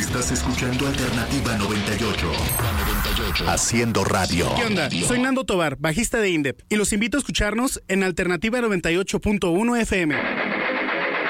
Estás escuchando Alternativa 98. Haciendo radio. ¿Qué onda? Soy Nando Tobar, bajista de INDEP, y los invito a escucharnos en Alternativa 98.1 FM.